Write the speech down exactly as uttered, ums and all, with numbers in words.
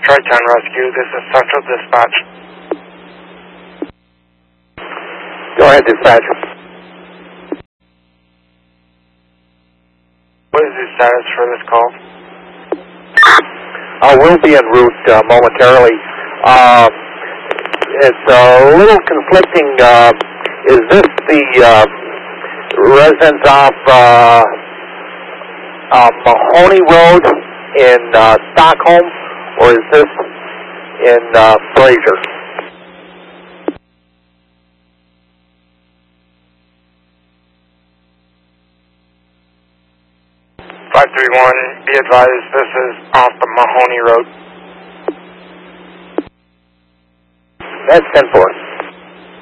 Tri-Town Rescue, this is Central Dispatch. Go ahead, dispatch. What is the status for this call? Uh, we'll be en route uh, momentarily. Uh, it's a little conflicting. Uh, is this the uh, residence off uh, uh, Mahoney Road in uh, Stockholm, or is this in uh, Fraser? five three one, be advised, this is off the Mahoney Road. That's ten four.